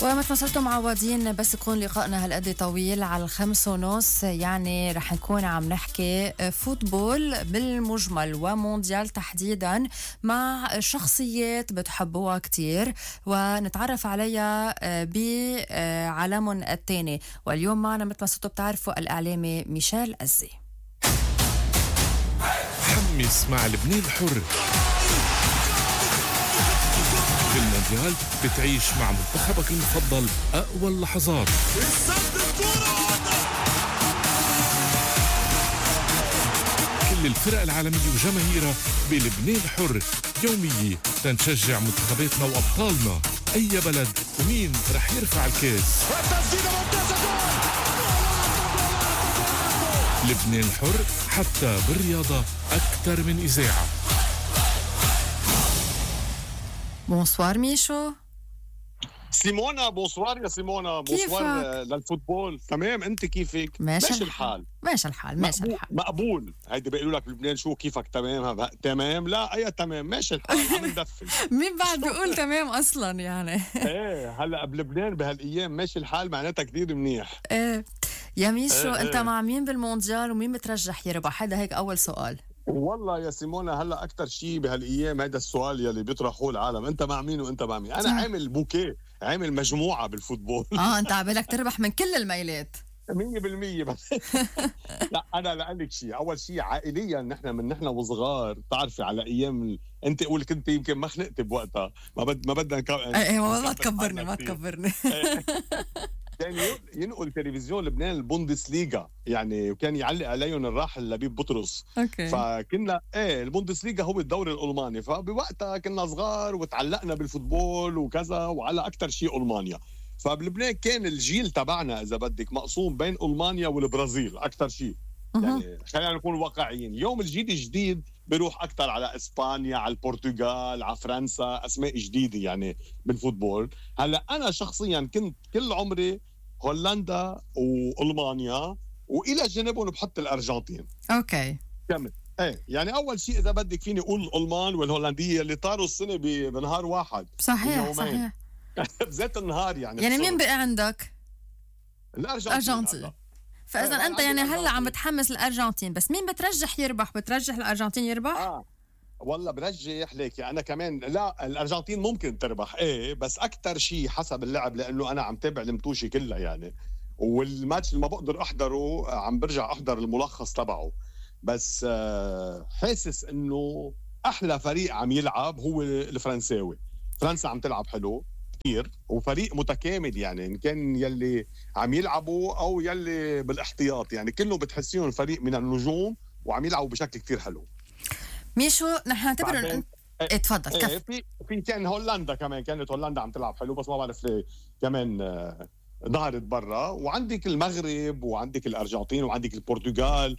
ومثل ما صرتم معودين بس يكون لقائنا هالقد طويل على 5:30 يعني رح نكون عم نحكي فوتبول بالمجمل ومونديال تحديدا مع شخصيات بتحبوها كتير ونتعرف عليها بعالمهم التاني. واليوم معنا مثل ما صرتوا بتعرفوا الإعلامي ميشيل عزي. حمس مع لبنان الحر في المونديال بتعيش مع منتخبك المفضل أقوى اللحظات. كل الفرق العالمية وجماهيرها بلبنان الحر يومية تنشجع منتخباتنا وأبطالنا. أي بلد ومين رح يرفع الكاس. لبنان الحر حتى بالرياضة أكثر من إذاعة. بونسوار ميشو. سيمونا بونسوار يا سيمونا. بونسوار للفوتبول. تمام، انت كيفك؟ ماشي الحال. ماشي الحال. مقبول. هيدي بيقولوا لك بلبنان شو كيفك؟ تمام. تمام. لا اي تمام، ماشي الحال. عم ندفن. مين بعد بيقول تمام اصلا يعني؟ ايه هلا بلبنان بهالايام ماشي الحال معناتها كثير منيح. ايه يا ميشو، انت مع مين بالمونديال ومين بترجح يربح؟ هذا هيك اول سؤال. والله يا سيمونا هلا اكثر شيء بهالايام هذا السؤال يلي بيطرحوه العالم، انت مع مين وانت مع مين؟ انا عامل بوكيه، عامل مجموعه بالفوتبول. انت عبالك تربح من كل الميلات 100%. بس لا انا لك شيء، اول شيء عائليا نحن وصغار بتعرفي على ايام انت قول كنت يمكن ما خلقت بوقتها، ما بدنا ايه ما تكبرني كان ينقل تلفزيون لبنان البوندسليغا يعني، وكان يعلق عليهم الراحل لبيب بطرس. اوكي. فكنا البوندسليغا هو الدوري الالماني، فبوقتها كنا صغار وتعلقنا بالفوتبول وكذا، وعلى اكثر شيء المانيا. فبلبنان كان الجيل تبعنا اذا بدك مقسوم بين المانيا والبرازيل اكثر شيء. يعني خلينا نكون واقعيين، اليوم الجيل الجديد بيروح اكثر على اسبانيا، على البرتغال، على فرنسا، اسماء جديده يعني بالفوتبول. هلا انا شخصيا كنت كل عمري هولندا والمانيا، والى جانبهم بحط الارجنتين. اوكي كمل. يعني اول شيء اذا بدك فيني اقول الالمان والهولنديه اللي طاروا السنه بنهار واحد. صحيح بذات النهار يعني مين بقى عندك؟ الارجنتين. فاذا انت يعني هلا عم بتحمس الارجنتين، بس مين بترجح يربح؟ بترجح الارجنتين يربح؟ والله برجح لك انا كمان. لا الارجنتين ممكن تربح بس اكثر شيء حسب اللعب، لانه انا عم تابع المتوشي كلها يعني، والماتش اللي ما بقدر احضره عم برجع احضر الملخص تبعه. بس حاسس انه احلى فريق عم يلعب هو الفرنساوي. فرنسا عم تلعب حلو كثير، وفريق متكامل يعني، ان كان يلي عم يلعبوا او يلي بالاحتياط، يعني كله بتحسيهم فريق من النجوم وعم يلعبوا بشكل كثير حلو. ميشو نحن نعتبر تفضل كفي. في كان هولندا كمان، كانت هولندا عم تلعب حلو، بس ما بعرف ليه كمان ظهرت برا. وعندك المغرب وعندك الارجنتين وعندك البرتغال.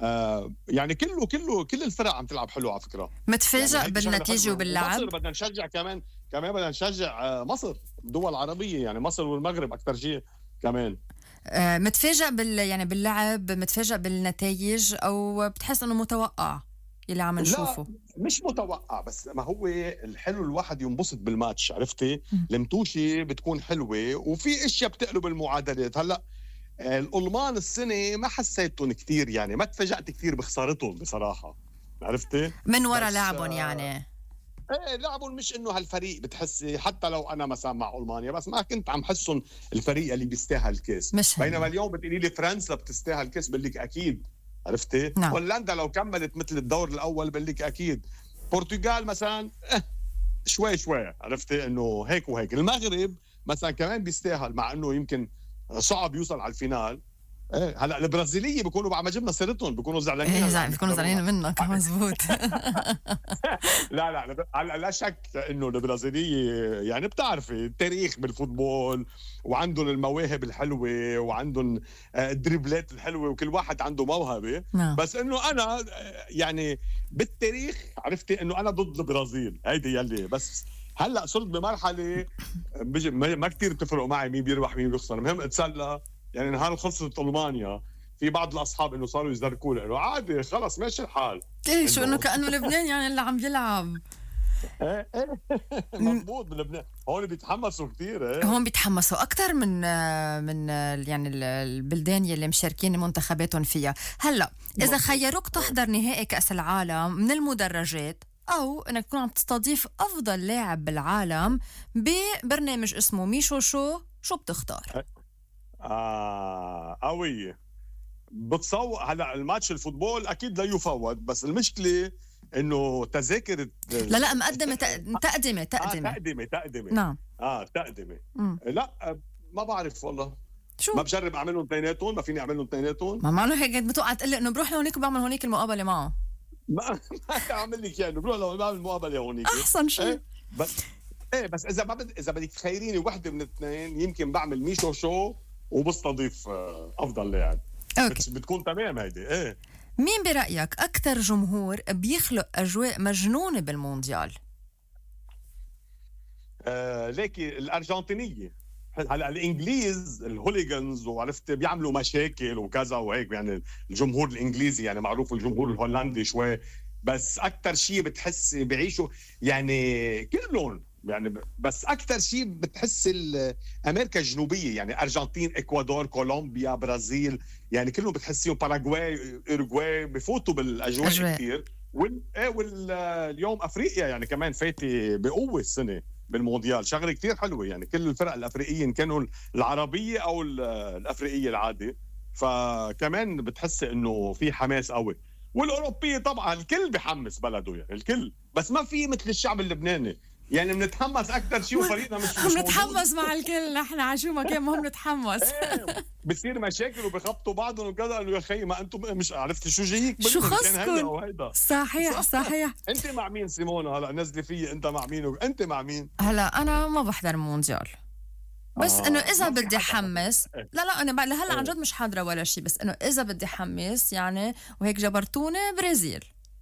يعني كل الفرق عم تلعب حلو على فكره. متفاجئ يعني بالنتيجه وباللعب. مصر بدنا نشجع كمان بدنا نشجع مصر، دول عربيه يعني، مصر والمغرب اكثر شيء كمان. متفاجئ يعني باللعب، متفاجئ بالنتائج، او بتحس انه متوقع اللي عم نشوفه؟ لا مش متوقع، بس ما هو الحلو الواحد ينبسط بالماتش، عرفتي؟ المتوشي بتكون حلوه وفي اشياء بتقلب المعادلات. هلا الألمان السنة ما حسيتهم كتير يعني، ما تفاجأت كتير بخسارتهم بصراحة، عرفتي؟ من وراء لعبهم يعني. لعبهم مش انه هالفريق بتحسي، حتى لو انا مثلا مع ألمانيا بس ما كنت عم حسهم الفريق اللي بيستاهل الكاس. بينما اليوم بتقولي لي فرنسا بتستاهل الكاس، بقول لك اكيد، عرفتي؟ نعم. هولندا لو كملت مثل الدور الاول بقول لك اكيد. برتغال مثلا شوي عرفتي انه هيك وهيك. المغرب مثلا كمان بيستاهل، مع انه يمكن صعب يوصل على الفينال. هلا البرازيليه بيكونوا بعد ما جبنا سيرتهم بيكونوا زعلانين. بيكونوا زعلانين منك. مزبوط. لا شك انه البرازيليه يعني بتعرفي التاريخ بالفوتبول، وعندهم المواهب الحلوه، وعندهم الدريبلات الحلوه، وكل واحد عنده موهبه. بس انه انا يعني بالتاريخ عرفتي انه انا ضد البرازيل، هيدي يلي. بس هلا صرت بمرحله ما كتير تفرق معي مين بيربح مين بيخسر، المهم اتسلى يعني. نهار خلصت ألمانيا في بعض الأصحاب إنه صاروا يزركوا له إنه عادي خلص ماشي الحال. شو إنه كأنه لبنان يعني اللي عم يلعب. ايه مضبوط بلبنان هون بيتحمسوا كثير. ايه هون بيتحمسوا أكتر من يعني البلدان يلي مشاركين منتخباتهم فيها. هلا إذا خيروك تحضر نهائي كأس العالم من المدرجات أو إنك تكون عم تستضيف أفضل لاعب بالعالم ببرنامج اسمه ميشو شو بتختار؟ قوية. بتصور هلا الماتش الفوتبول اكيد لا يفوت، بس المشكله انه تذاكر لا مقدمه تقدمه تقدمه نعم تقدمه. لا ما بعرف والله، شو ما بجرب اعملهم اثنيناتهم، ما فيني اعملهم اثنيناتهم. ما معنى هيك بتوقع تقول لي انه بروح لهونيك وبعمل هونيك المقابله معه. ما اعمل لك يعني بروح لو بعمل مقابله هونيك احسن شيء. بس اذا اذا بدك تخيريني وحده من الاثنين يمكن بعمل ميشو شو وبستضيف افضل لاعب. بتكون تمام هيدي. ايه مين برأيك أكثر جمهور بيخلق أجواء مجنونة بالمونديال؟ ليكي الأرجنتينية. هلا الإنجليز الهوليغانز وعرفت بيعملوا مشاكل وكذا وهيك، يعني الجمهور الإنجليزي يعني معروف، الجمهور الهولندي شوي، بس أكثر شيء بتحس بيعيشوا يعني كلهم يعني، بس أكثر شيء بتحس أمريكا الجنوبية، يعني أرجنتين، إكوادور، كولومبيا، برازيل، يعني كلهم بتحسيهم، باراغواي، أوروغواي بفوتوا بالأجواء كثير. واليوم أفريقيا يعني كمان فاتي بقوة السنة بالمونديال، شغله كتير حلوه يعني، كل الفرق الافريقيين كانوا العربيه او الافريقيه العادي، فكمان بتحس انه في حماس قوي. والاوروبيه طبعا الكل بحمس بلده يعني الكل، بس ما في مثل الشعب اللبناني يعني بنتحمس اكثر شيء وفريقنا مش بنتحمس مع الكل نحن عشو ما كان مهم نتحمس. بصير مشاكل وبخبطوا بعضهم وكذا، قالوا يا خيي ما انتم مش عرفت شو جايك، شو خصكم. صحيح. انت مع مين سيمونا؟ هلا نزلي فيي، انت مع مين انت مع مين؟ هلا انا ما بحضر مونديال، بس انه اذا بدي حمس لا انا لهلا عن جد مش حاضره ولا شيء، بس انه اذا بدي حمس يعني وهيك جبرتوني برازيل.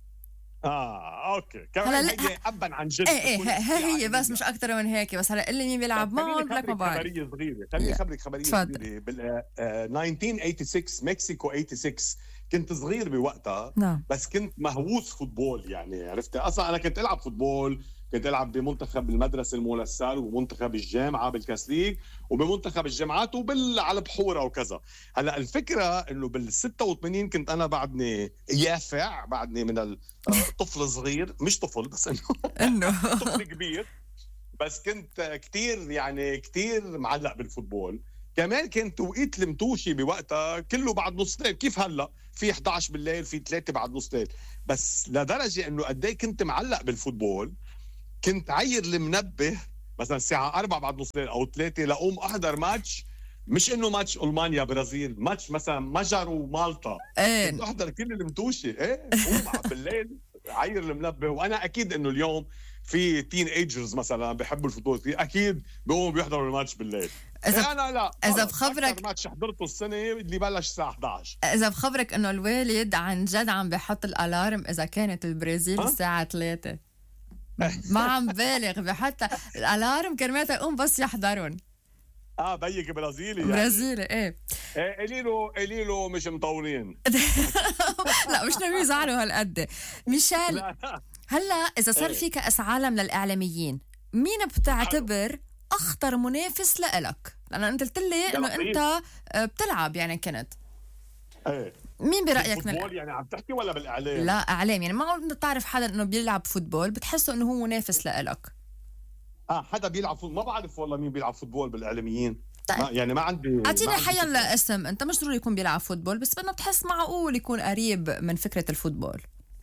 اوكي كمان هي حبا عن جد. هي بس مش اكثر من هيك. بس هلا اللي مين بيلعب معه لك ما بعرف. خبريه صغيره، خليني اخبرك خبريه صغيره. بال 1986 مكسيكو 86 كنت صغير بوقتها. نعم. بس كنت مهووس فوتبول يعني، عرفت اصلا انا كنت العب فوتبول، كنت العب بمنتخب المدرسه المولسال ومنتخب الجامعه بالكاسليك وبمنتخب الجامعات على البحوره وكذا. هلا الفكره انه بال 86 كنت انا بعدني يافع، بعدني من الطفل صغير، مش طفل بس انه طفل كبير، بس كنت كتير معلق بالفوتبول. كمان كان توقيت المتوشي بوقتها كله بعد نص ليل، كيف هلا في 11 بالليل، في 3 بعد نص ليل، بس لدرجه انه قد ايه كنت معلق بالفوتبول كنت عير المنبه مثلا الساعه 4 بعد نص ليل او 3 لاقوم احضر ماتش، مش انه ماتش المانيا برازيل، ماتش مثلا مجر ومالطا. كنت احضر كل المتوشي. قوم بالليل عير المنبه. وانا اكيد انه اليوم في تين ايجرز مثلا بيحبوا الفوتبول، في اكيد بيقوموا بيحضروا الماتش بالليل. انا لا، اذا بخبرك ماتش حضرته السنه اللي بلش الساعه 11. اذا بخبرك انه الوالد عن جد عم بيحط الالارم اذا كانت البرازيل الساعه 3، ما عم بالغ، بحط الالارم كرمال يقوم بس يحضرون. بيك برازيلي يعني. برازيلي ايه قولي له مش مطولين. لا مش ناوي يزعلوا هالقد. ميشيل هلا اذا صار في كأس عالم للاعلاميين، مين بتعتبر اخطر منافس لإلك؟ لأن انت قلت لي انه انت بتلعب يعني كنت مين برأيك فوتبول يعني عم تحكي ولا بالاعلام؟ لا اعلام، يعني ما انت تعرف حدا انه بيلعب فوتبول بتحسه انه هو منافس لإلك؟ حدا بيلعب فوتبول؟ ما بعرف والله مين بيلعب فوتبول بالاعلاميين. طيب. يعني ما عندي. اعطيني حيا اسم، انت مش ضروري يكون بيلعب فوتبول بس بدنا بتحس معقول يكون قريب من فكرة الفوتبول.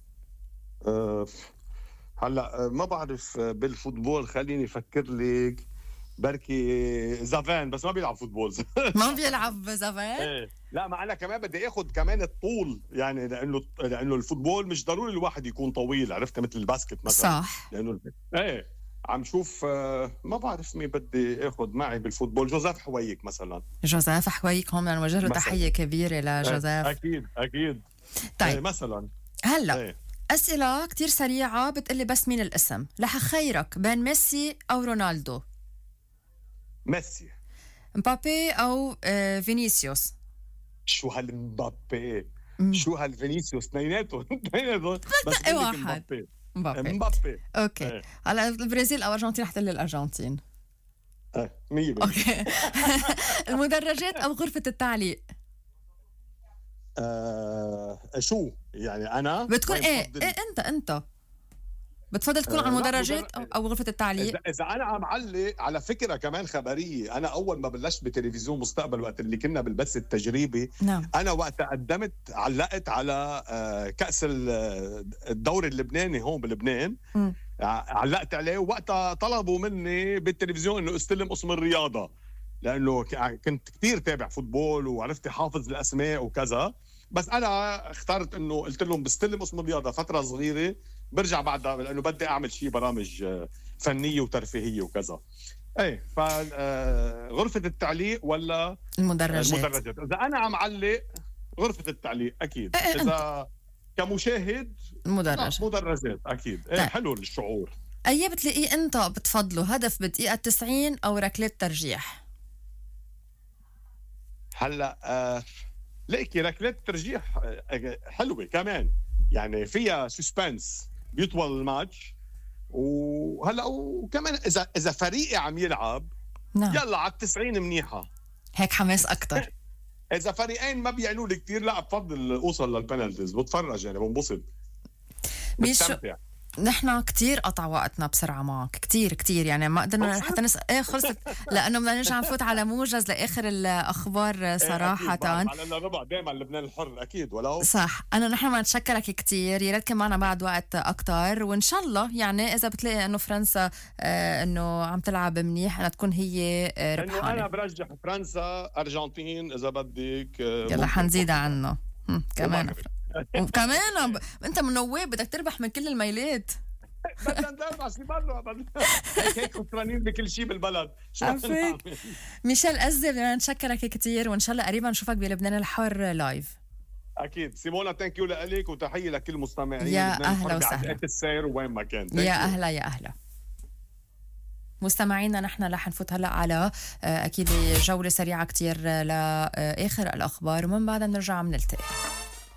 هلا ما بعرف بالفوتبول، خليني افكر لك. بركي زافان، بس ما بيلعب فوتبول. ما بيلعب زافان؟ لا، ما انا كمان بدي اخذ كمان الطول يعني، لانه الفوتبول مش ضروري الواحد يكون طويل، عرفت، مثل الباسكت مثلا. صح. لانه عم شوف ما بعرف مين بدي اخذ معي بالفوتبول. جوزيف حويك مثلا. جوزيف حويك، هم نوجه له تحيه كبيره لجوزيف. اكيد. طيب مثلا هلا اسئله كتير سريعه، بتقلي بس مين الاسم. رح اخيرك بين ميسي او رونالدو. ميسي. مبابي او فينيسيوس. شو هالمبابي، شو هالفينيسيوس، اثنيناتهم. بس واحد. مبابي. اوكي هلا البرازيل او ارجنتين حتقول لي الارجنتين. 100%. اوكي. المدرجات او غرفه التعليق؟ شو يعني انا بتكون ايه انت بتفضل تكون على المدرجات او غرفه التعليق؟ اذا انا عم علق على فكره كمان خبريه، انا اول ما بلشت بتلفزيون مستقبل وقت اللي كنا بالبث التجريبي، نعم. انا وقت قدمت علقت على كاس الدوري اللبناني هون بلبنان. علقت عليه وقتها طلبوا مني بالتلفزيون انه استلم قسم الرياضه، لانه كنت كثير تابع فوتبول وعرفت حافظ الاسماء وكذا. بس انا اخترت انه قلت لهم بستلم قسم الرياضه فتره صغيره، برجع بعدها لانه بدي اعمل شيء برامج فنيه وترفيهيه وكذا. ايه فغرفه التعليق ولا المدرجات؟ اذا انا عم علق غرفه التعليق اكيد. اذا كمشاهد مدرجات اكيد. ايه حلو الشعور. اي بتلاقيه انت بتفضله هدف بدقيقه 90 او ركلات ترجيح؟ هلا ليكي ركلات ترجيح حلوه كمان، يعني فيها سسبنس بيطول الماتش. وهلا وكمان اذا فريقي عم يلعب نعم. يلا على 90 منيحه، هيك حماس اكثر. اذا فريقين ما بيعنوا لي كثير لا بفضل اوصل للبنالتيز، بتفرج يعني بنبسط بستمتع. نحن كتير قطع وقتنا بسرعة معك، كتير يعني ما قدرنا حتى خلصت لأنه بدنا نرجع نفوت على موجز لآخر الأخبار صراحة. على الربع دائما لبنان الحر أكيد ولو صح. نحن ما نتشكرك كتير، يا ريت كان معنا بعد وقت أكتر، وإن شاء الله يعني إذا بتلاقي إنه فرنسا إنه عم تلعب منيح أنا تكون هي ربحانة. أنا برجح فرنسا أرجنتين إذا بدك. يلا حنزيد عنه كمان وكمان انت من نواب بدك تربح من كل الميلات. بدنا نربح شي مرة هيك خسرانين بكل شيء بالبلد. ميشيل أزي بدنا نشكرك كتير، وإن شاء الله قريبا نشوفك بلبنان الحر لايف. أكيد سيمونا، ثانك يو لك وتحية لكل المستمعين. يا أهلا وسهلا. السير وين ما كان. يا أهلا مستمعينا. نحن رح نفوت هلا على أكيد جولة سريعة كتير لآخر الأخبار، ومن بعدها بنرجع بنلتقي.